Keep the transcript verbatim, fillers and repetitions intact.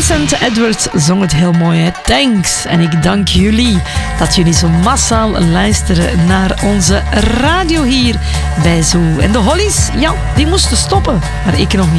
Vincent Edwards zong het heel mooi, hè? Thanks. En ik dank jullie dat jullie zo massaal luisteren naar onze radio hier bij Zoo. En de Hollies, ja, die moesten stoppen, maar ik nog niet.